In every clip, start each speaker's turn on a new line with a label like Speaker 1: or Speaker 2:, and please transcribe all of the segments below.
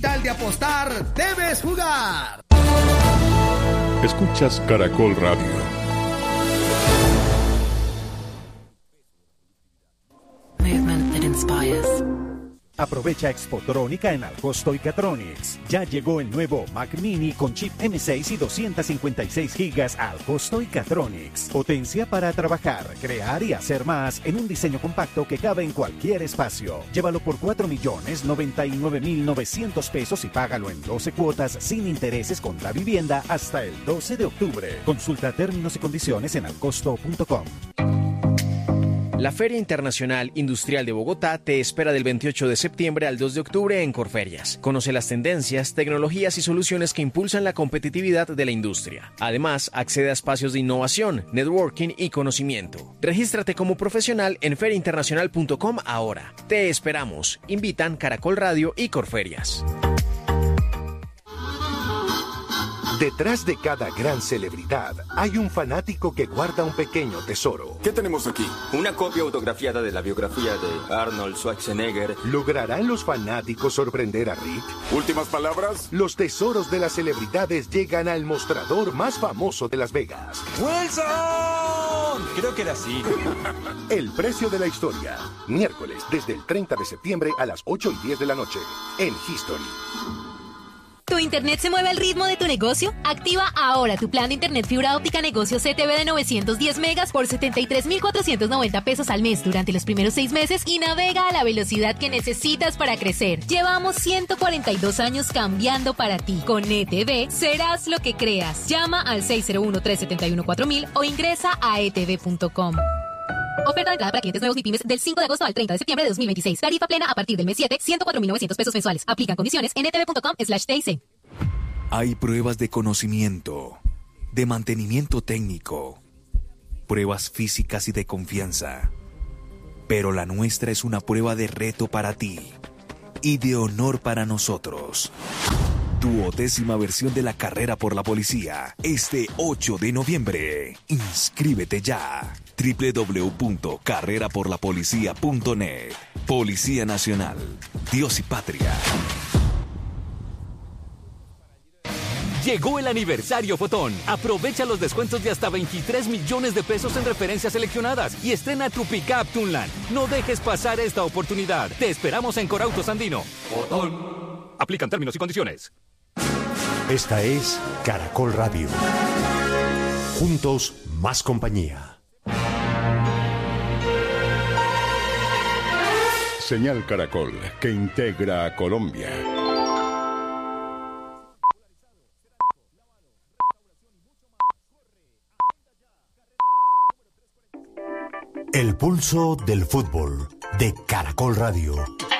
Speaker 1: Tal de apostar, debes jugar.
Speaker 2: Escuchas Caracol Radio.
Speaker 3: Movement that inspires.
Speaker 4: Aprovecha Expotrónica en Alcosto y Catronics. Ya llegó el nuevo Mac Mini con chip M6 y 256 gigas a Alcosto y Catronics. Potencia para trabajar, crear y hacer más en un diseño compacto que cabe en cualquier espacio. Llévalo por 4.099.900 pesos y págalo en 12 cuotas sin intereses contra vivienda hasta el 12 de octubre. Consulta términos y condiciones en alcosto.com.
Speaker 5: La Feria Internacional Industrial de Bogotá te espera del 28 de septiembre al 2 de octubre en Corferias. Conoce las tendencias, tecnologías y soluciones que impulsan la competitividad de la industria. Además, accede a espacios de innovación, networking y conocimiento. Regístrate como profesional en feriainternacional.com ahora. Te esperamos. Invitan Caracol Radio y Corferias.
Speaker 6: Detrás de cada gran celebridad hay un fanático que guarda un pequeño tesoro.
Speaker 7: ¿Qué tenemos aquí? Una copia autografiada de la biografía de Arnold Schwarzenegger.
Speaker 6: ¿Lograrán los fanáticos sorprender a Rick?
Speaker 7: ¿Últimas palabras?
Speaker 6: Los tesoros de las celebridades llegan al mostrador más famoso de Las Vegas.
Speaker 7: ¡Wilson! Creo que era así.
Speaker 6: El precio de la historia. Miércoles, desde el 30 de septiembre a las 8:10 de la noche. En History.
Speaker 8: ¿Tu internet se mueve al ritmo de tu negocio? Activa ahora tu plan de internet fibra óptica negocio CTV de 910 megas por 73,490 pesos al mes durante los primeros 6 meses y navega a la velocidad que necesitas para crecer. Llevamos 142 años cambiando para ti. Con ETV serás lo que creas. Llama al 601-371-4000 o ingresa a etv.com. Oferta de entrada para clientes nuevos y pymes del 5 de agosto al 30 de septiembre de 2026. Tarifa plena a partir del mes 7, 104.900 pesos mensuales. Aplican condiciones en etv.com/TIC.
Speaker 9: Hay pruebas de conocimiento, de mantenimiento técnico, pruebas físicas y de confianza. Pero la nuestra es una prueba de reto para ti y de honor para nosotros. Tu 10ª versión de la carrera por la policía, este 8 de noviembre. Inscríbete ya. www.carreraporlapolicía.net. Policía Nacional. Dios y Patria.
Speaker 10: Llegó el aniversario Fotón. Aprovecha los descuentos de hasta 23 millones de pesos en referencias seleccionadas y estrena tu pickup Tunland. No dejes pasar esta oportunidad. Te esperamos en Corautos Andino. Fotón. Aplican términos y condiciones.
Speaker 11: Esta es Caracol Radio. Juntos, más compañía.
Speaker 2: Señal Caracol, que integra a Colombia.
Speaker 11: El pulso del fútbol de Caracol Radio.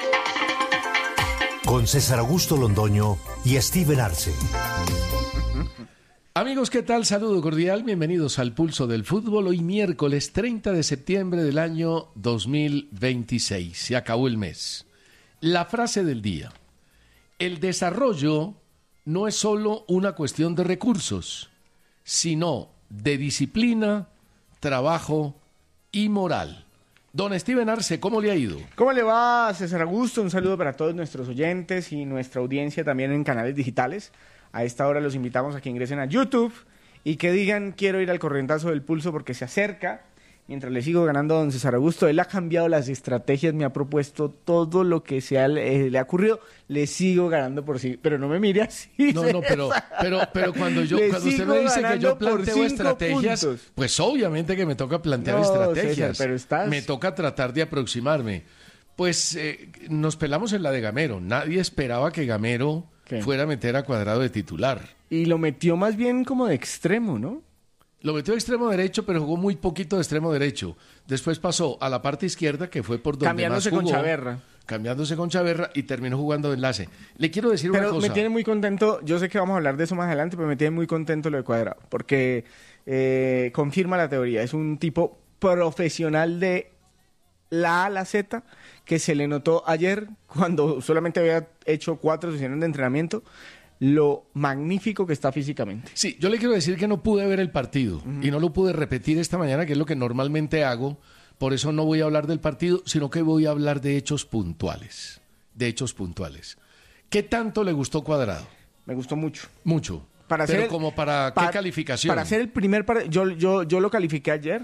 Speaker 11: Con César Augusto Londoño y Steven Arce.
Speaker 12: Amigos, ¿qué tal? Saludo cordial, bienvenidos al Pulso del Fútbol. Hoy miércoles 30 de septiembre del año 2026. Se acabó el mes. La frase del día. El desarrollo no es solo una cuestión de recursos, sino de disciplina, trabajo y moral. Don Steven Arce, ¿cómo le ha ido?
Speaker 13: ¿Cómo le va, César Augusto? Un saludo para todos nuestros oyentes y nuestra audiencia también en canales digitales. A esta hora los invitamos a que ingresen a YouTube y que digan quiero ir al corrientazo del pulso porque se acerca. Mientras le sigo ganando a don César Augusto, él ha cambiado las estrategias, me ha propuesto todo lo que le ha ocurrido, le sigo ganando por sí, pero no me mire así.
Speaker 12: No, pero cuando usted me dice que yo planteo estrategias, puntos. Pues obviamente que me toca plantear estrategias, César, pero me toca tratar de aproximarme. Pues nos pelamos en la de Gamero, nadie esperaba que Gamero fuera a meter a Cuadrado de titular.
Speaker 13: Y lo metió más bien como de extremo, ¿no?
Speaker 12: Lo metió de extremo derecho, pero jugó muy poquito de extremo derecho. Después pasó a la parte izquierda, que fue por donde más jugó. Cambiándose con Chaverra y terminó jugando de enlace. Le quiero decir una cosa.
Speaker 13: Pero me tiene muy contento, yo sé que vamos a hablar de eso más adelante, pero me tiene muy contento lo de Cuadrado, porque confirma la teoría. Es un tipo profesional de la A a la Z, que se le notó ayer cuando solamente había hecho 4 sesiones de entrenamiento, lo magnífico que está físicamente.
Speaker 12: Sí, yo le quiero decir que no pude ver el partido y no lo pude repetir esta mañana, que es lo que normalmente hago, por eso no voy a hablar del partido, sino que voy a hablar de hechos puntuales. ¿Qué tanto le gustó Cuadrado?
Speaker 13: Me gustó mucho.
Speaker 12: Mucho.
Speaker 13: Para
Speaker 12: Pero
Speaker 13: hacer
Speaker 12: como para qué calificación.
Speaker 13: Para hacer el primer yo lo califiqué ayer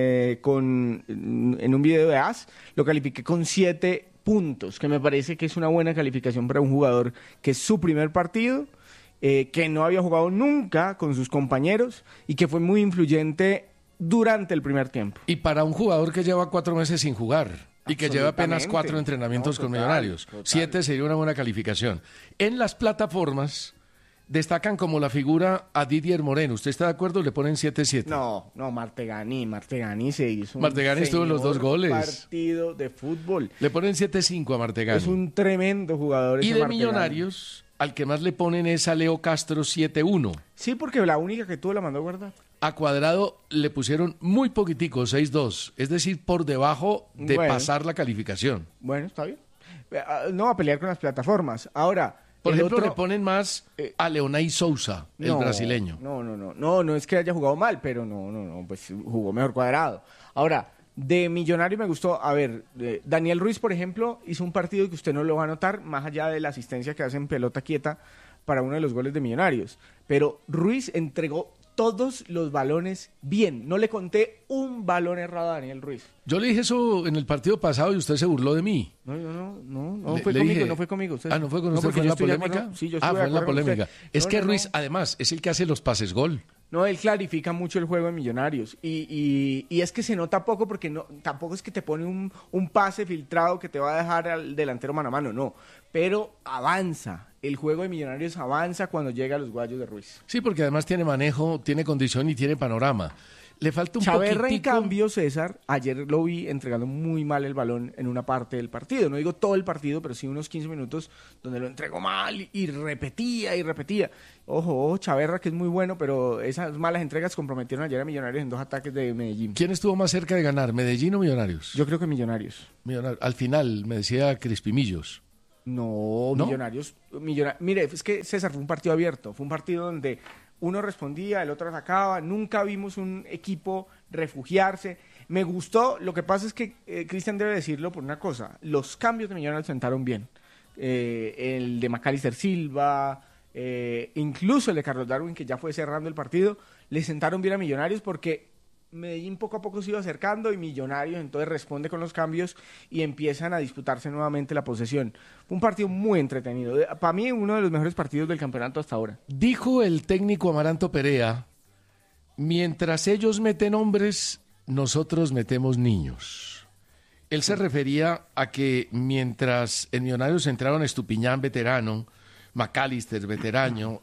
Speaker 13: en un video de AS, lo califiqué con 7 puntos, que me parece que es una buena calificación para un jugador que es su primer partido, que no había jugado nunca con sus compañeros y que fue muy influyente durante el primer tiempo.
Speaker 12: Y para un jugador que lleva 4 meses sin jugar y que lleva apenas 4 entrenamientos con Millonarios, 7 sería una buena calificación. En las plataformas destacan como la figura a Didier Moreno. ¿Usted está de acuerdo? ¿Le ponen 7-7?
Speaker 13: No, Martegani se hizo
Speaker 12: Martegani estuvo en los 2 goles.
Speaker 13: Partido de fútbol.
Speaker 12: Le ponen 7-5 a Martegani.
Speaker 13: Es un tremendo jugador.
Speaker 12: Y
Speaker 13: ese
Speaker 12: de
Speaker 13: Martegani.
Speaker 12: Millonarios, al que más le ponen es a Leo Castro 7-1.
Speaker 13: Sí, porque la única que tuvo la mandó a guardar.
Speaker 12: A Cuadrado le pusieron muy poquitico, 6-2. Es decir, por debajo de pasar la calificación.
Speaker 13: Bueno, está bien. No va a pelear con las plataformas. Ahora...
Speaker 12: Por ejemplo, le ponen más a Leonay Sousa, el brasileño.
Speaker 13: No es que haya jugado mal, pero no, pues jugó mejor Cuadrado. Ahora, de Millonario me gustó, Daniel Ruiz, por ejemplo, hizo un partido que usted no lo va a notar, más allá de la asistencia que hace en pelota quieta para uno de los goles de Millonarios. Pero Ruiz entregó todos los balones bien. No le conté un balón errado a Daniel Ruiz.
Speaker 12: Yo le dije eso en el partido pasado y usted se burló de mí.
Speaker 13: No fue conmigo. Usted.
Speaker 12: ¿No fue con usted? ¿Fue en la polémica?
Speaker 13: Sí, yo
Speaker 12: fue en la polémica. Es que Ruiz, además, es el que hace los pases gol.
Speaker 13: No, él clarifica mucho el juego de Millonarios. Y es que se nota poco porque tampoco es que te pone un pase filtrado que te va a dejar al delantero mano a mano, no. Pero avanza. El juego de Millonarios avanza cuando llega a los guayos de Ruiz.
Speaker 12: Sí, porque además tiene manejo, tiene condición y tiene panorama. Le falta un
Speaker 13: Chaverra,
Speaker 12: poquitico...
Speaker 13: en cambio, César, ayer lo vi entregando muy mal el balón en una parte del partido. No digo todo el partido, pero sí unos 15 minutos donde lo entregó mal y repetía. Ojo, Chaverra, que es muy bueno, pero esas malas entregas comprometieron ayer a Millonarios en 2 ataques de Medellín.
Speaker 12: ¿Quién estuvo más cerca de ganar, Medellín o Millonarios?
Speaker 13: Yo creo que Millonarios.
Speaker 12: Al final, me decía Crispimillos.
Speaker 13: No, Millonarios. Mire, es que César, fue un partido abierto. Fue un partido donde uno respondía, el otro atacaba. Nunca vimos un equipo refugiarse. Me gustó. Lo que pasa es que Cristian debe decirlo por una cosa. Los cambios de Millonarios sentaron bien. El de Macalister Silva, incluso el de Carlos Darwin, que ya fue cerrando el partido, le sentaron bien a Millonarios porque Medellín poco a poco se iba acercando y Millonarios entonces responde con los cambios y empiezan a disputarse nuevamente la posesión. Fue un partido muy entretenido. Para mí, uno de los mejores partidos del campeonato hasta ahora.
Speaker 12: Dijo el técnico Amaranto Perea, mientras ellos meten hombres, nosotros metemos niños. Él se refería a que mientras en Millonarios entraron Estupiñán, veterano, Macalister, veterano,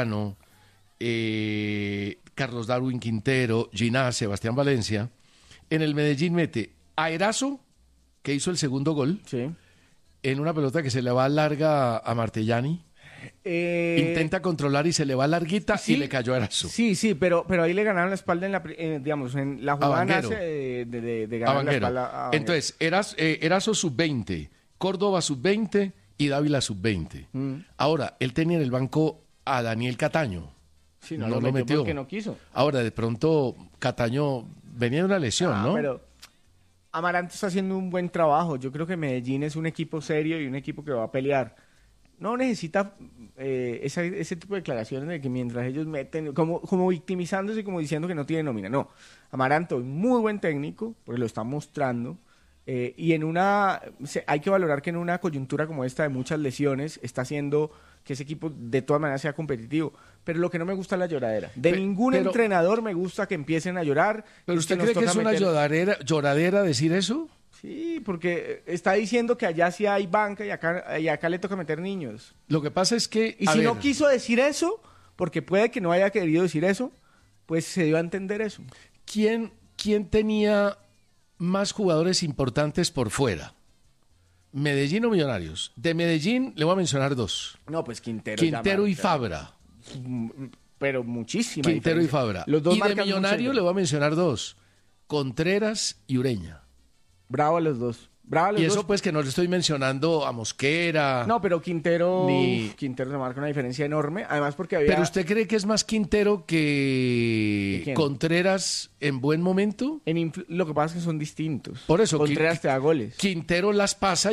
Speaker 12: Carlos Darwin Quintero, Ginás, Sebastián Valencia. En el Medellín mete a Erazo, que hizo el segundo gol, en una pelota que se le va larga a Martellani. Intenta controlar y se le va larguita y le cayó a Erazo.
Speaker 13: Sí, pero ahí le ganaron la espalda en la jugada nace de ganar la espalda a
Speaker 12: Entonces, Erazo sub-20, Córdoba sub-20 y Dávila sub-20. Ahora, él tenía en el banco a Daniel Cataño.
Speaker 13: Sí, no lo metió porque no quiso.
Speaker 12: Ahora, de pronto, Cataño venía de una lesión, ¿no?
Speaker 13: Pero Amaranto está haciendo un buen trabajo. Yo creo que Medellín es un equipo serio y un equipo que va a pelear. No necesita ese tipo de declaraciones de que mientras ellos meten, como victimizándose y como diciendo que no tiene nómina. No, Amaranto es muy buen técnico, porque lo está mostrando. Y hay que valorar que en una coyuntura como esta de muchas lesiones está haciendo que ese equipo de todas maneras sea competitivo. Pero lo que no me gusta es la lloradera. Ningún entrenador me gusta que empiecen a llorar.
Speaker 12: ¿Pero usted cree que es una lloradera decir eso?
Speaker 13: Sí, porque está diciendo que allá sí hay banca y acá le toca meter niños.
Speaker 12: Lo que pasa es que...
Speaker 13: Y si no quiso decir eso, porque puede que no haya querido decir eso, pues se dio a entender eso.
Speaker 12: ¿Quién tenía más jugadores importantes por fuera? ¿Medellín o Millonarios? De Medellín le voy a mencionar 2.
Speaker 13: No, pues
Speaker 12: Quintero y Fabra.
Speaker 13: Pero muchísima
Speaker 12: Quintero
Speaker 13: diferencia.
Speaker 12: Y Fabra.
Speaker 13: Los dos
Speaker 12: y de Millonarios le voy a mencionar 2. Contreras y Ureña.
Speaker 13: Bravo a los dos.
Speaker 12: Y eso pues que no le estoy mencionando a Mosquera.
Speaker 13: No, pero Quintero se marca una diferencia enorme. Además porque había...
Speaker 12: ¿Pero usted cree que es más Quintero que Contreras en buen momento?
Speaker 13: Lo que pasa es que son distintos.
Speaker 12: Por eso.
Speaker 13: Contreras te da goles.
Speaker 12: Quintero las pasa y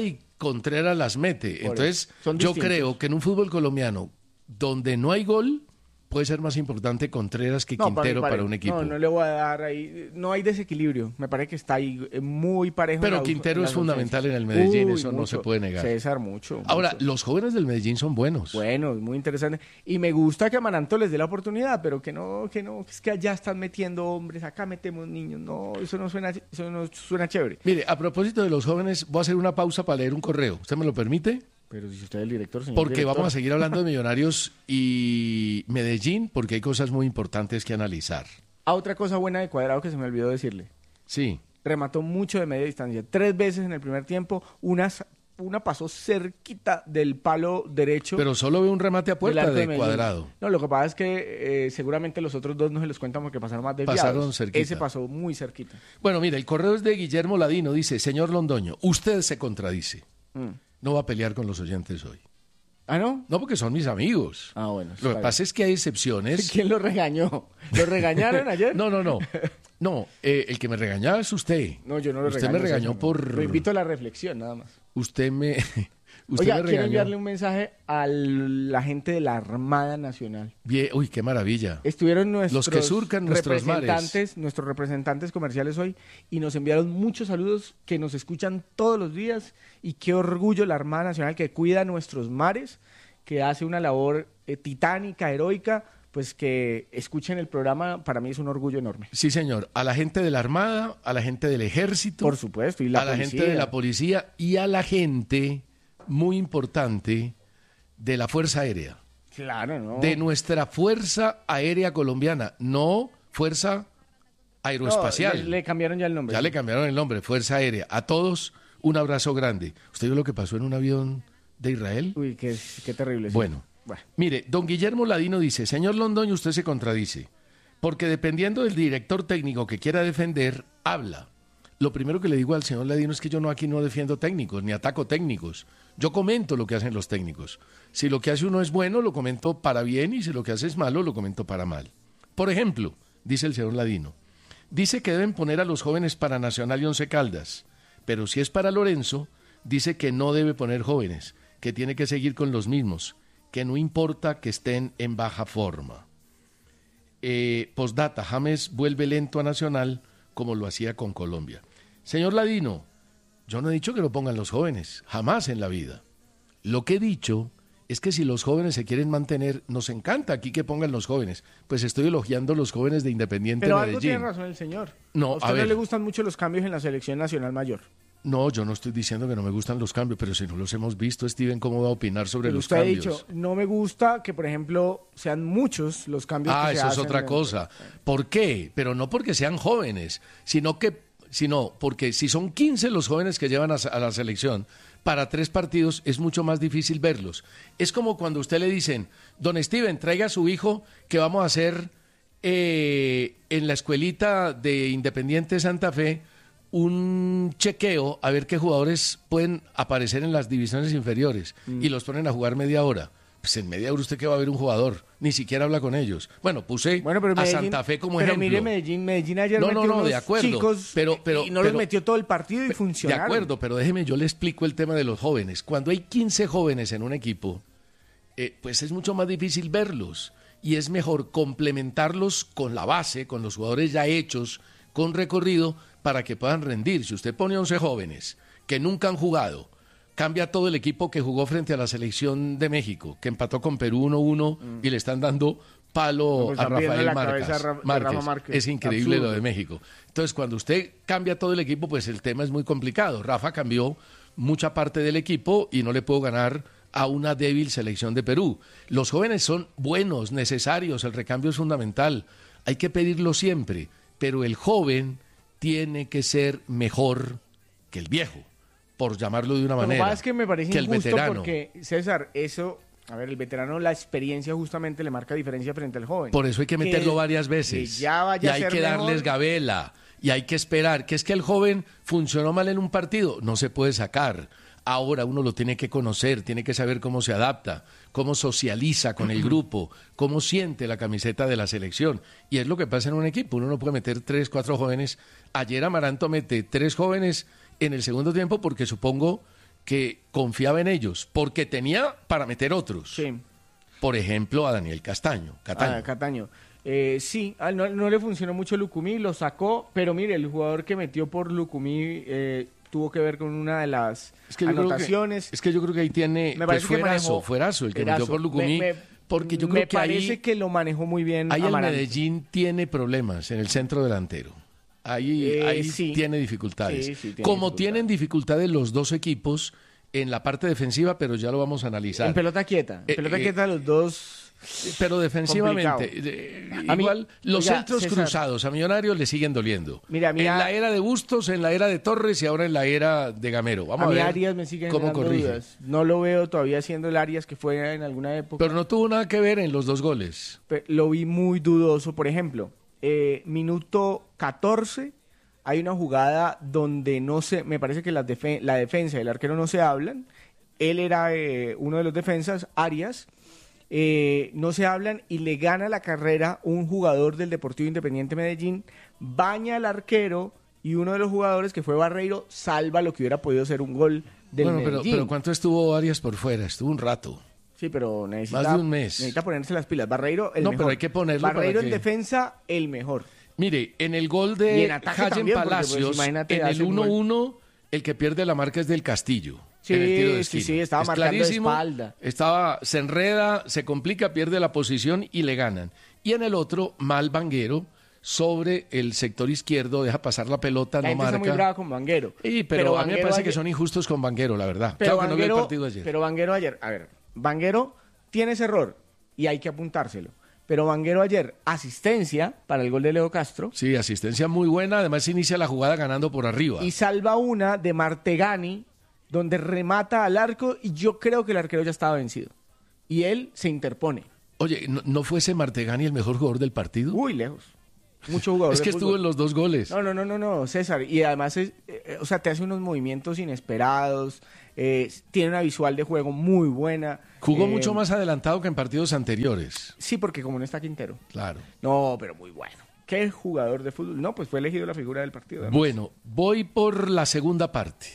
Speaker 12: Contreras las mete.
Speaker 13: Por
Speaker 12: Entonces,
Speaker 13: son
Speaker 12: yo
Speaker 13: distintos.
Speaker 12: creo que en un fútbol colombiano donde no hay gol, puede ser más importante Contreras que Quintero para un equipo.
Speaker 13: No le voy a dar ahí. No hay desequilibrio. Me parece que está ahí muy parejo.
Speaker 12: Pero Quintero es fundamental en el Medellín, eso no se puede negar.
Speaker 13: César, mucho.
Speaker 12: Ahora, los jóvenes del Medellín son buenos.
Speaker 13: Buenos, muy interesante. Y me gusta que Amaranto les dé la oportunidad, pero que no, es que allá están metiendo hombres, acá metemos niños. No, eso no suena chévere.
Speaker 12: Mire, a propósito de los jóvenes, voy a hacer una pausa para leer un correo. ¿Usted me lo permite?
Speaker 13: Pero si usted es el director, señor
Speaker 12: Porque
Speaker 13: director.
Speaker 12: vamos a seguir hablando de Millonarios y Medellín, porque hay cosas muy importantes que analizar.
Speaker 13: Otra cosa buena de Cuadrado que se me olvidó decirle.
Speaker 12: Sí.
Speaker 13: Remató mucho de media distancia. 3 veces en el primer tiempo. Una pasó cerquita del palo derecho.
Speaker 12: Pero solo ve un remate a puerta de Cuadrado.
Speaker 13: No, lo que pasa es que seguramente los otros 2 no se los cuentan porque pasaron más desviados.
Speaker 12: Pasaron cerquita.
Speaker 13: Ese pasó muy cerquita.
Speaker 12: Bueno, mira, el correo es de Guillermo Ladino. Dice, señor Londoño, usted se contradice. No va a pelear con los oyentes hoy.
Speaker 13: ¿Ah, no?
Speaker 12: No, porque son mis amigos.
Speaker 13: Ah, bueno.
Speaker 12: Lo que pasa es que hay excepciones.
Speaker 13: ¿Quién lo regañó? ¿Lo regañaron ayer?
Speaker 12: No. No, el que me regañaba es usted.
Speaker 13: No, yo no lo regaño.
Speaker 12: Usted me regañó
Speaker 13: César,
Speaker 12: por...
Speaker 13: Lo invito a la reflexión, nada más.
Speaker 12: Usted me
Speaker 13: Oiga, quiero
Speaker 12: regañó.
Speaker 13: enviarle un mensaje a la gente de la Armada Nacional.
Speaker 12: Bien, uy, qué maravilla.
Speaker 13: Estuvieron nuestros
Speaker 12: Los que surcan nuestros mares.
Speaker 13: Nuestros representantes comerciales hoy, y nos enviaron muchos saludos, que nos escuchan todos los días, y qué orgullo la Armada Nacional que cuida nuestros mares, que hace una labor titánica, heroica, pues que escuchen el programa, para mí es un orgullo enorme.
Speaker 12: Sí, señor. A la gente de la Armada, a la gente del Ejército.
Speaker 13: Por supuesto, y
Speaker 12: a la gente de la Policía y a la gente, muy importante, de la Fuerza Aérea.
Speaker 13: Claro, ¿no?
Speaker 12: De nuestra Fuerza Aérea Colombiana, no Fuerza Aeroespacial.
Speaker 13: No, le cambiaron ya el nombre.
Speaker 12: Ya le cambiaron el nombre, Fuerza Aérea. A todos, un abrazo grande. ¿Usted vio lo que pasó en un avión de Israel?
Speaker 13: Uy, qué terrible. Sí.
Speaker 12: Bueno, mire, don Guillermo Ladino dice, señor Londoño, usted se contradice, porque dependiendo del director técnico que quiera defender, habla. Lo primero que le digo al señor Ladino es que yo aquí no defiendo técnicos, ni ataco técnicos. Yo comento lo que hacen los técnicos. Si lo que hace uno es bueno, lo comento para bien, y si lo que hace es malo, lo comento para mal. Por ejemplo, dice el señor Ladino, dice que deben poner a los jóvenes para Nacional y Once Caldas, pero si es para Lorenzo, dice que no debe poner jóvenes, que tiene que seguir con los mismos, que no importa que estén en baja forma. Postdata, James vuelve lento a Nacional como lo hacía con Colombia. Señor Ladino, yo no he dicho que lo pongan los jóvenes, jamás en la vida. Lo que he dicho es que si los jóvenes se quieren mantener, nos encanta aquí que pongan los jóvenes. Pues estoy elogiando los jóvenes de Independiente
Speaker 13: Pero
Speaker 12: Medellín.
Speaker 13: algo tiene razón el señor.
Speaker 12: No,
Speaker 13: a usted no le gustan mucho los cambios en la selección nacional mayor.
Speaker 12: No, yo no estoy diciendo que no me gustan los cambios, pero si no los hemos visto, Steven, ¿cómo va a opinar sobre
Speaker 13: Pero
Speaker 12: los
Speaker 13: usted
Speaker 12: cambios?
Speaker 13: ha dicho, no me gusta que, por ejemplo, sean muchos los cambios que se hacen.
Speaker 12: Eso es otra cosa. ¿Por qué? Pero no porque sean jóvenes, sino porque si son 15 los jóvenes que llevan a la selección, para 3 partidos es mucho más difícil verlos. Es como cuando a usted le dicen, don Steven, traiga a su hijo que vamos a hacer en la escuelita de Independiente Santa Fe un chequeo a ver qué jugadores pueden aparecer en las divisiones inferiores y los ponen a jugar media hora. Pues en media hora usted que va a ver un jugador, ni siquiera habla con ellos. Bueno, puse
Speaker 13: pero Medellín,
Speaker 12: a Santa Fe como
Speaker 13: pero
Speaker 12: ejemplo.
Speaker 13: Pero mire Medellín ayer metió unos
Speaker 12: de acuerdo,
Speaker 13: chicos y no los metió todo el partido y funcionaron.
Speaker 12: De acuerdo, pero déjeme, yo le explico el tema de los jóvenes. Cuando hay 15 jóvenes en un equipo, pues es mucho más difícil verlos y es mejor complementarlos con la base, con los jugadores ya hechos, con recorrido, para que puedan rendir. Si usted pone 11 jóvenes que nunca han jugado, cambia todo el equipo que jugó frente a la selección de México, que empató con Perú 1-1 y le están dando palo a Rafael Márquez. Es increíble lo de México. Entonces, cuando usted cambia todo el equipo, pues el tema es muy complicado. Rafa cambió mucha parte del equipo y no le puedo ganar a una débil selección de Perú. Los jóvenes son buenos, necesarios, el recambio es fundamental. Hay que pedirlo siempre, pero el joven tiene que ser mejor que el viejo, por llamarlo de una manera.
Speaker 13: Lo que pasa es que me parece
Speaker 12: el
Speaker 13: injusto
Speaker 12: veterano.
Speaker 13: Porque, César, el veterano, la experiencia justamente le marca diferencia frente al joven.
Speaker 12: Por eso hay que meterlo varias veces. Y hay que darles gabela. Y hay que esperar. Que es que el joven funcionó mal en un partido, no se puede sacar. Ahora uno lo tiene que conocer, tiene que saber cómo se adapta, cómo socializa con el grupo, cómo siente la camiseta de la selección. Y es lo que pasa en un equipo. Uno no puede meter 3, 4 jóvenes. Ayer Amaranto mete 3 jóvenes en el segundo tiempo porque supongo que confiaba en ellos, porque tenía para meter otros.
Speaker 13: Sí.
Speaker 12: Por ejemplo, a Daniel Cataño.
Speaker 13: Cataño. Sí, no le funcionó mucho Lucumí, lo sacó, pero mire, el jugador que metió por Lucumí tuvo que ver con una de las anotaciones.
Speaker 12: Es que yo creo que ahí tiene Fuerazo, el que metió por Lucumí. Porque yo creo
Speaker 13: me
Speaker 12: que
Speaker 13: parece que lo manejó muy bien
Speaker 12: ahí
Speaker 13: Amarante.
Speaker 12: El Medellín tiene problemas en el centro delantero. Ahí
Speaker 13: sí.
Speaker 12: tiene dificultades.
Speaker 13: Sí, tiene
Speaker 12: Como
Speaker 13: dificultades.
Speaker 12: tienen dificultades los dos equipos en la parte defensiva, pero ya lo vamos a analizar.
Speaker 13: En pelota quieta. quieta los dos.
Speaker 12: Pero defensivamente, igual los centros
Speaker 13: César,
Speaker 12: cruzados a Millonarios le siguen doliendo.
Speaker 13: Mira,
Speaker 12: en la era de Bustos, en la era de Torres y ahora en la era de Gamero. Vamos a ver
Speaker 13: Arias me sigue
Speaker 12: cómo
Speaker 13: dando
Speaker 12: corrige.
Speaker 13: dudas. No lo veo todavía siendo el Arias que fue en alguna época.
Speaker 12: Pero no tuvo nada que ver en los dos goles.
Speaker 13: Lo vi muy dudoso. Por ejemplo, minuto 14, hay una jugada donde me parece que la defensa y el arquero no se hablan. Él era uno de los defensas, Arias. No se hablan y le gana la carrera un jugador del Deportivo Independiente Medellín, baña al arquero y uno de los jugadores, que fue Barreiro, salva lo que hubiera podido ser un gol del Medellín.
Speaker 12: Pero ¿cuánto estuvo Arias por fuera? Estuvo un rato.
Speaker 13: Sí, pero necesita,
Speaker 12: más de un mes.
Speaker 13: Necesita ponerse las pilas. Barreiro, el mejor.
Speaker 12: Pero hay que ponerlo.
Speaker 13: Barreiro en defensa, el mejor.
Speaker 12: Mire, en el gol de Hayen Palacios,
Speaker 13: pues,
Speaker 12: en el 1-1, el que pierde la marca es del Castillo.
Speaker 13: Sí, estaba marcando de espalda.
Speaker 12: Se enreda, se complica, pierde la posición y le ganan. Y en el otro, mal Vanguero, sobre el sector izquierdo, deja pasar la pelota, no marca.
Speaker 13: Está muy brava con Vanguero.
Speaker 12: Pero a mí me parece que son injustos con Vanguero, la verdad.
Speaker 13: Pero
Speaker 12: claro que no vi el partido ayer.
Speaker 13: Pero Vanguero ayer, Vanguero tiene ese error y hay que apuntárselo. Pero Vanguero ayer, asistencia para el gol de Leo Castro.
Speaker 12: Sí, asistencia muy buena, además inicia la jugada ganando por arriba.
Speaker 13: Y salva una de Martegani, donde remata al arco y yo creo que el arquero ya estaba vencido. Y él se interpone.
Speaker 12: Oye, ¿no fue ese Martegani el mejor jugador del partido?
Speaker 13: Uy, lejos. Mucho jugador.
Speaker 12: Es que estuvo en los dos goles.
Speaker 13: No, César. Y además, te hace unos movimientos inesperados, tiene una visual de juego muy buena.
Speaker 12: Jugó mucho más adelantado que en partidos anteriores.
Speaker 13: Sí, porque como no está Quintero.
Speaker 12: Claro.
Speaker 13: No, pero muy bueno. ¿Qué jugador de fútbol? No, pues fue elegido la figura del partido. Además.
Speaker 12: Bueno, voy por la segunda parte.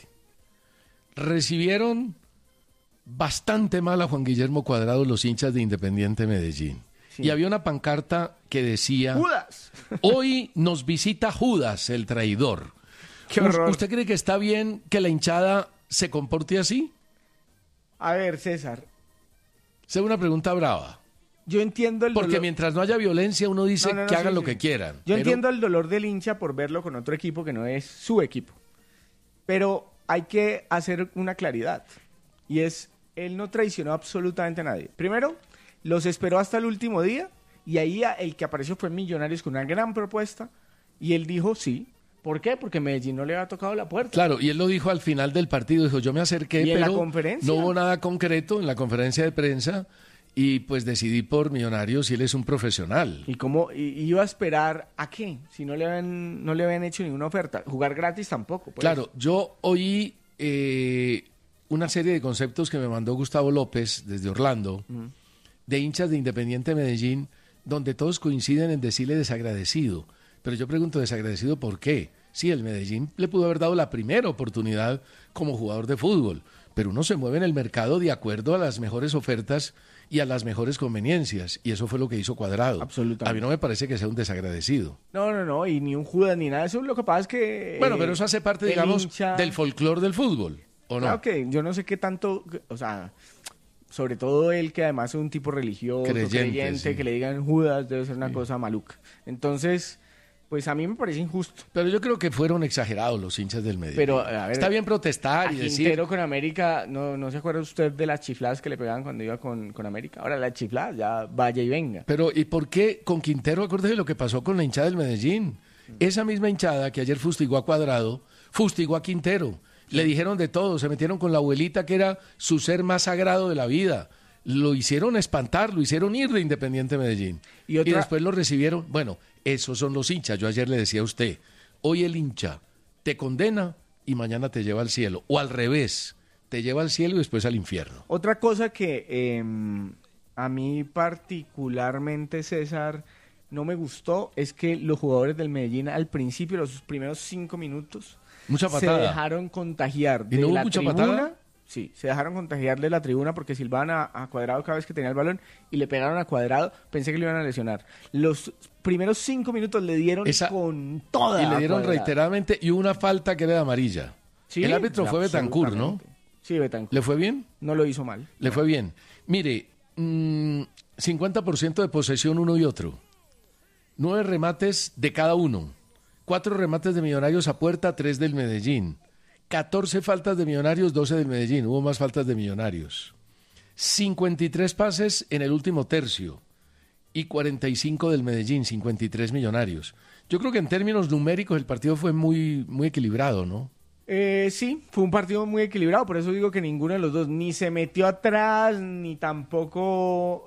Speaker 12: Recibieron bastante mal a Juan Guillermo Cuadrado los hinchas de Independiente Medellín. Sí. Y había una pancarta que decía:
Speaker 13: ¡Judas!
Speaker 12: Hoy nos visita Judas, el traidor.
Speaker 13: ¡Qué horror!
Speaker 12: ¿Usted cree que está bien que la hinchada se comporte así?
Speaker 13: A ver, César.
Speaker 12: Es una pregunta brava.
Speaker 13: Yo entiendo el
Speaker 12: Porque
Speaker 13: dolor.
Speaker 12: mientras no haya violencia, uno dice que hagan lo que quieran.
Speaker 13: Yo entiendo el dolor del hincha por verlo con otro equipo que no es su equipo. Pero hay que hacer una claridad. Y es, él no traicionó absolutamente a nadie. Primero, los esperó hasta el último día. Y ahí el que apareció fue Millonarios con una gran propuesta. Y él dijo sí. ¿Por qué? Porque Medellín no le había tocado la puerta.
Speaker 12: Claro, y él lo dijo al final del partido. Dijo, yo me acerqué,
Speaker 13: ¿Y en
Speaker 12: pero
Speaker 13: la conferencia?
Speaker 12: No hubo nada concreto en la conferencia de prensa. Y pues decidí por Millonarios y él es un profesional.
Speaker 13: ¿Y cómo iba a esperar a qué? Si no le habían hecho ninguna oferta. Jugar gratis tampoco. Pues.
Speaker 12: Claro, yo oí una serie de conceptos que me mandó Gustavo López desde Orlando, de hinchas de Independiente Medellín, donde todos coinciden en decirle desagradecido. Pero yo pregunto, ¿desagradecido por qué? Sí, el Medellín le pudo haber dado la primera oportunidad como jugador de fútbol, pero uno se mueve en el mercado de acuerdo a las mejores ofertas y a las mejores conveniencias, y eso fue lo que hizo Cuadrado.
Speaker 13: Absolutamente.
Speaker 12: A mí no me parece que sea un desagradecido.
Speaker 13: No, y ni un Judas ni nada. Eso lo que pasa es que...
Speaker 12: Bueno, pero eso hace parte, digamos, del folclore del fútbol, ¿o no?
Speaker 13: Claro que yo no sé qué tanto, o sea, sobre todo él que además es un tipo religioso, creyente sí. Que le digan Judas debe ser una cosa maluca. Entonces... Pues a mí me parece injusto.
Speaker 12: Pero yo creo que fueron exagerados los hinchas del Medellín.
Speaker 13: Pero, a ver,
Speaker 12: está bien protestar y decir...
Speaker 13: Quintero con América, ¿no se acuerda usted de las chifladas que le pegaban cuando iba con América? Ahora las chifladas, ya vaya y venga.
Speaker 12: Pero, ¿y por qué con Quintero? Acuérdese de lo que pasó con la hinchada del Medellín. Esa misma hinchada que ayer fustigó a Cuadrado, fustigó a Quintero. Le dijeron de todo, se metieron con la abuelita que era su ser más sagrado de la vida. Lo hicieron espantar, lo hicieron ir de Independiente Medellín. Y después lo recibieron... Bueno, esos son los hinchas. Yo ayer le decía a usted, hoy el hincha te condena y mañana te lleva al cielo. O al revés, te lleva al cielo y después al infierno.
Speaker 13: Otra cosa que a mí particularmente, César, no me gustó es que los jugadores del Medellín al principio, los primeros 5 minutos,
Speaker 12: mucha patada.
Speaker 13: se dejaron contagiar.
Speaker 12: ¿Y no hubo mucha patada?
Speaker 13: Sí, se dejaron contagiar de la tribuna porque silbaban a Cuadrado cada vez que tenía el balón y le pegaron a Cuadrado. Pensé que le iban a lesionar. Los primeros 5 minutos le dieron con toda.
Speaker 12: Y le dieron reiteradamente y una falta que era de amarilla.
Speaker 13: Sí,
Speaker 12: el árbitro fue Betancur, ¿no?
Speaker 13: Sí, Betancur.
Speaker 12: ¿Le fue bien?
Speaker 13: No lo hizo mal.
Speaker 12: Le fue bien. Mire, 50% de posesión uno y otro. 9 remates de cada uno. 4 remates de Millonarios a puerta, 3 del Medellín. 14 faltas de Millonarios, 12 del Medellín. Hubo más faltas de Millonarios. 53 pases en el último tercio y 45 del Medellín, 53 Millonarios. Yo creo que en términos numéricos el partido fue muy, muy equilibrado, ¿no?
Speaker 13: Sí, fue un partido muy equilibrado, por eso digo que ninguno de los dos ni se metió atrás, ni tampoco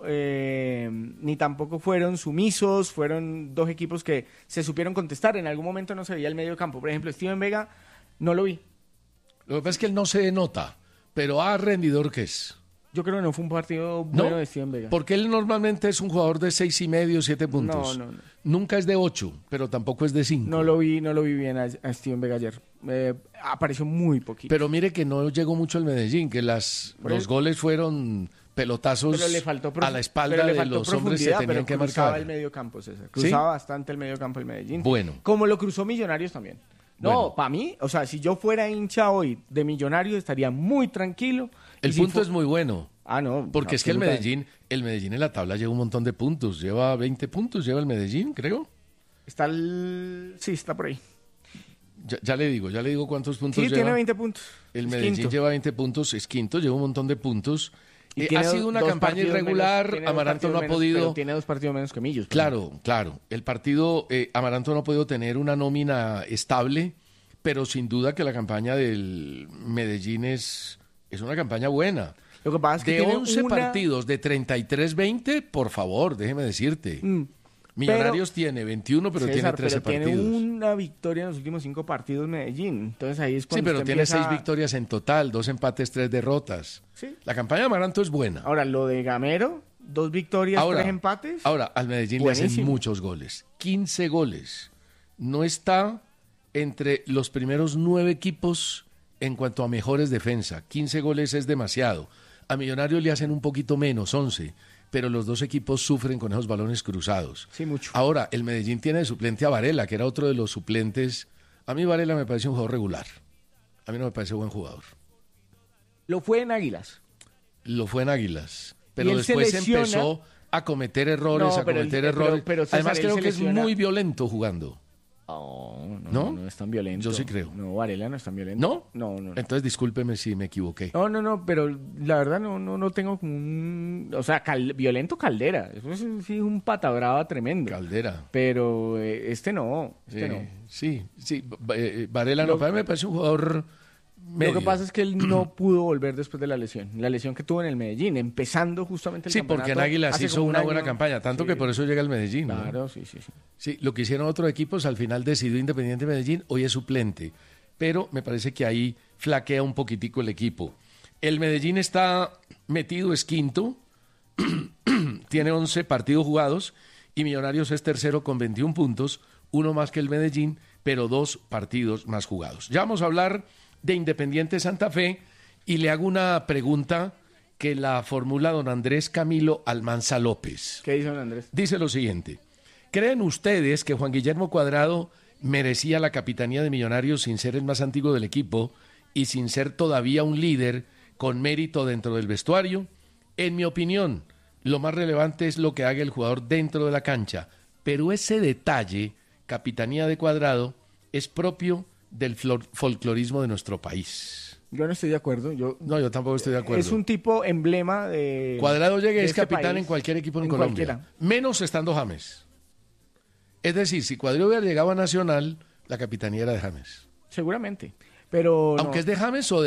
Speaker 13: fueron sumisos, fueron dos equipos que se supieron contestar. En algún momento no se veía el medio campo. Por ejemplo, Steven Vega no lo vi.
Speaker 12: Lo que pasa es que él no se nota, pero rendidor que es.
Speaker 13: Yo creo que no fue un partido bueno de Steven Vega.
Speaker 12: Porque él normalmente es un jugador de 6,5, 7 puntos.
Speaker 13: No.
Speaker 12: Nunca es de 8, pero tampoco es de 5.
Speaker 13: No lo vi bien a Steven Vega ayer. Apareció muy poquito.
Speaker 12: Pero mire que no llegó mucho el Medellín, que los goles fueron pelotazos a la espalda de los hombres que tenían que marcar.
Speaker 13: Cruzaba el medio campo, César. Cruzaba bastante el medio campo el Medellín.
Speaker 12: Bueno.
Speaker 13: Como lo cruzó Millonarios también. No, para mí, o sea, si yo fuera hincha hoy de Millonarios estaría muy tranquilo.
Speaker 12: El punto es muy bueno.
Speaker 13: No.
Speaker 12: Porque es que el Medellín en la tabla lleva un montón de puntos. Lleva 20 puntos, lleva el Medellín, creo.
Speaker 13: Sí, está por ahí.
Speaker 12: Ya le digo cuántos puntos lleva.
Speaker 13: Sí, tiene 20 puntos.
Speaker 12: El Medellín lleva 20 puntos, es quinto, lleva un montón de puntos. Ha sido una campaña irregular, Amaranto no ha podido...
Speaker 13: Pero tiene 2 partidos menos que Millos.
Speaker 12: Claro. El partido, Amaranto no ha podido tener una nómina estable, pero sin duda que la campaña del Medellín es una campaña buena.
Speaker 13: Lo que pasa es que
Speaker 12: de 11 partidos, de 33-20, por favor, déjeme decirte. Millonarios tiene 21, pero
Speaker 13: César,
Speaker 12: tiene 13 partidos.
Speaker 13: Tiene una victoria en los últimos 5 partidos Medellín. Entonces ahí es cuando
Speaker 12: pero tiene 6 victorias en total, 2 empates, 3 derrotas.
Speaker 13: Sí.
Speaker 12: La campaña de Amaranto es buena.
Speaker 13: Ahora, lo de Gamero, 2 victorias, 3 empates.
Speaker 12: Ahora, al Medellín le hacen muchos goles. 15 goles. No está entre los primeros 9 equipos en cuanto a mejores defensa. 15 goles es demasiado. A Millonarios le hacen un poquito menos, 11. Pero los dos equipos sufren con esos balones cruzados.
Speaker 13: Sí, mucho.
Speaker 12: Ahora, el Medellín tiene de suplente a Varela, que era otro de los suplentes. A mí Varela me parece un jugador regular. A mí no me parece buen jugador.
Speaker 13: Lo fue en Águilas.
Speaker 12: Pero después empezó a cometer errores, Pero además creo que es muy violento jugando.
Speaker 13: No es tan violento.
Speaker 12: Yo sí creo.
Speaker 13: No, Varela no es tan violento.
Speaker 12: ¿No? Entonces discúlpeme si me equivoqué.
Speaker 13: No, pero la verdad no tengo como un... O sea, violento Caldera. Eso es sí, un pata brava tremendo.
Speaker 12: Caldera.
Speaker 13: Pero no.
Speaker 12: Sí. Varela no, me parece un jugador medio.
Speaker 13: Lo que pasa es que él no pudo volver después de la lesión que tuvo en el Medellín, empezando justamente el campeonato.
Speaker 12: Sí, porque en Águilas hizo una buena campaña, tanto que por eso llega al Medellín.
Speaker 13: Claro,
Speaker 12: ¿no?
Speaker 13: sí.
Speaker 12: Sí, lo que hicieron otros equipos, al final decidió Independiente Medellín, hoy es suplente, pero me parece que ahí flaquea un poquitico el equipo. El Medellín está metido, es quinto, tiene 11 partidos jugados y Millonarios es tercero con 21 puntos, uno más que el Medellín, pero 2 partidos más jugados. Ya vamos a hablar de Independiente Santa Fe y le hago una pregunta que la formula don Andrés Camilo Almanza López.
Speaker 13: ¿Qué dice don Andrés?
Speaker 12: Dice lo siguiente: ¿creen ustedes que Juan Guillermo Cuadrado merecía la capitanía de Millonarios sin ser el más antiguo del equipo y sin ser todavía un líder con mérito dentro del vestuario? En mi opinión, lo más relevante es lo que haga el jugador dentro de la cancha, pero ese detalle, capitanía de Cuadrado, es propio del folclorismo de nuestro país.
Speaker 13: Yo no estoy de acuerdo. Yo
Speaker 12: tampoco estoy de acuerdo.
Speaker 13: Es un tipo emblema de...
Speaker 12: Cuadrado llega y es capitán
Speaker 13: país,
Speaker 12: en cualquier equipo en Colombia.
Speaker 13: Cualquiera.
Speaker 12: Menos estando James. Es decir, si Cuadrado hubiera llegado a Nacional, la capitanía era de James.
Speaker 13: Seguramente. Pero
Speaker 12: aunque es de James o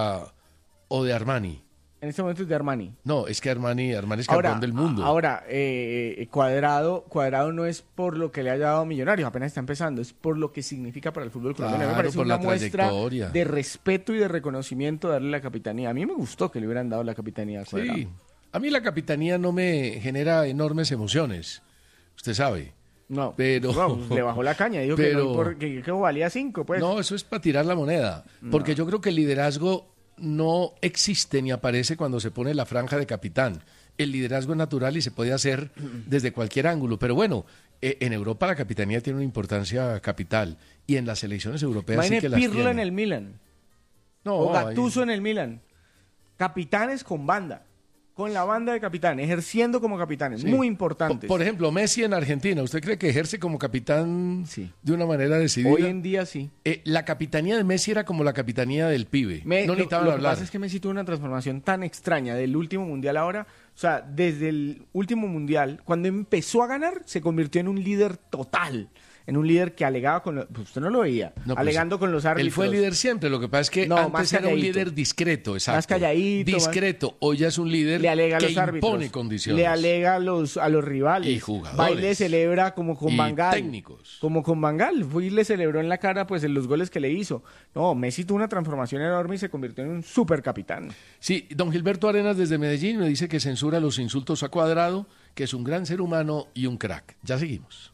Speaker 12: de Armani.
Speaker 13: En este momento es de Armani.
Speaker 12: No, es que Armani es campeón del mundo.
Speaker 13: Ahora, Cuadrado no es por lo que le haya dado a Millonarios, apenas está empezando, es por lo que significa para el fútbol colombiano. Me parece una muestra de respeto y de reconocimiento darle la capitanía. A mí me gustó que le hubieran dado la capitanía a Cuadrado.
Speaker 12: Sí, a mí la capitanía no me genera enormes emociones, usted sabe.
Speaker 13: No,
Speaker 12: pero
Speaker 13: le bajó la caña, dijo que valía 5. Pues.
Speaker 12: No, eso es para tirar la moneda, porque yo creo que el liderazgo no existe ni aparece cuando se pone la franja de capitán. El liderazgo es natural y se puede hacer desde cualquier ángulo. Pero bueno, en Europa la capitanía tiene una importancia capital. Y en las selecciones europeas sí que las tiene.
Speaker 13: Pirlo en el Milan.
Speaker 12: No,
Speaker 13: o Gattuso en el Milan. Capitanes con banda. Con la banda de capitán, ejerciendo como capitanes, sí. Muy importantes.
Speaker 12: Por ejemplo, Messi en Argentina, ¿usted cree que ejerce como capitán de una manera decidida?
Speaker 13: Hoy en día sí.
Speaker 12: La capitanía de Messi era como la capitanía del pibe. No necesitaban hablar.
Speaker 13: Lo que pasa es que Messi tuvo una transformación tan extraña del último mundial ahora. O sea, desde el último mundial, cuando empezó a ganar, se convirtió en un líder total. En un líder que alegaba con los... Pues usted no lo veía. No, alegando con los árbitros.
Speaker 12: Él fue líder siempre. Lo que pasa es que antes era un líder discreto, exacto.
Speaker 13: Más calladito.
Speaker 12: Discreto. Hoy ya es un líder que impone condiciones.
Speaker 13: Le alega a los rivales.
Speaker 12: Y jugadores.
Speaker 13: Va y le celebra como con Van Gaal.
Speaker 12: Técnicos.
Speaker 13: Como con Van Gaal. Fue y le celebró en la cara pues en los goles que le hizo. No, Messi tuvo una transformación enorme y se convirtió en un supercapitán.
Speaker 12: Sí, don Gilberto Arenas desde Medellín me dice que censura los insultos a Cuadrado, que es un gran ser humano y un crack. Ya seguimos.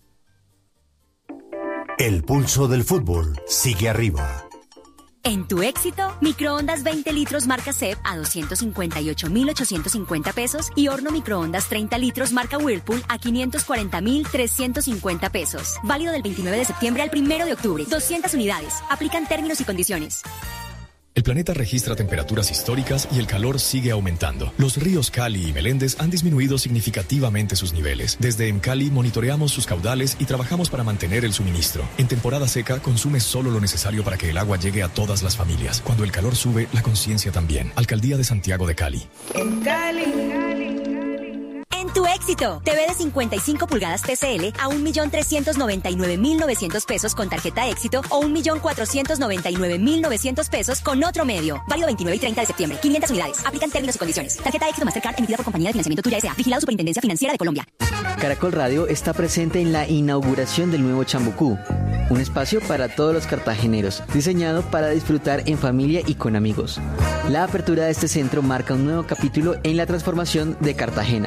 Speaker 11: El pulso del fútbol sigue arriba.
Speaker 14: En tu éxito, microondas 20 litros marca CEP a 258.850 pesos y horno microondas 30 litros marca Whirlpool a 540.350 pesos. Válido del 29 de septiembre al 1 de octubre. 200 unidades. Aplican términos y condiciones.
Speaker 15: El planeta registra temperaturas históricas y el calor sigue aumentando. Los ríos Cali y Meléndez han disminuido significativamente sus niveles. Desde EMCALI monitoreamos sus caudales y trabajamos para mantener el suministro. En temporada seca, consume solo lo necesario para que el agua llegue a todas las familias. Cuando el calor sube, la conciencia también. Alcaldía de Santiago de Cali.
Speaker 14: En tu éxito, TV de 55 pulgadas TCL a 1.399.900 pesos con tarjeta éxito o 1.499.900 pesos con otro medio. Válido 29 y 30 de septiembre. 500 unidades. Aplican términos y condiciones. Tarjeta éxito Mastercard emitida por Compañía de Financiamiento Tuya S.A. Vigilado Superintendencia Financiera de Colombia.
Speaker 16: Caracol Radio está presente en la inauguración del nuevo Chambucú, un espacio para todos los cartageneros, diseñado para disfrutar en familia y con amigos. La apertura de este centro marca un nuevo capítulo en la transformación de Cartagena.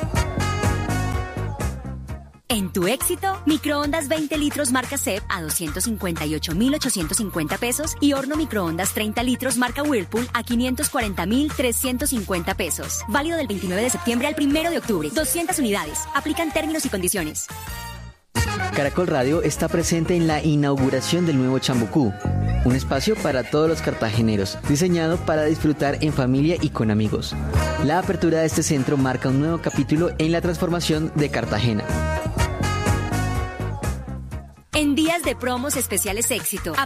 Speaker 14: En tu éxito, microondas 20 litros marca CEP a 258.850 pesos y horno microondas 30 litros marca Whirlpool a 540.350 pesos. Válido del 29 de septiembre al 1 de octubre. 200 unidades. Aplican términos y condiciones.
Speaker 16: Caracol Radio está presente en la inauguración del nuevo Chambucú, un espacio para todos los cartageneros, diseñado para disfrutar en familia y con amigos. La apertura de este centro marca un nuevo capítulo en la transformación de Cartagena.
Speaker 14: En días de promos especiales éxito,